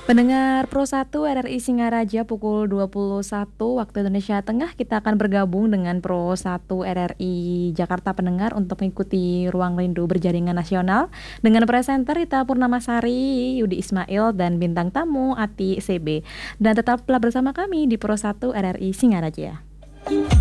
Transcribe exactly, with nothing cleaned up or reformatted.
Pendengar Pro satu R R I Singaraja pukul dua puluh satu waktu Indonesia Tengah, kita akan bergabung dengan Pro satu R R I Jakarta pendengar untuk mengikuti Ruang Rindu Berjaringan Nasional dengan presenter Rita Purnamasari, Yudi Ismail, dan bintang tamu Ati C B. Dan tetaplah bersama kami di Pro satu R R I Singaraja.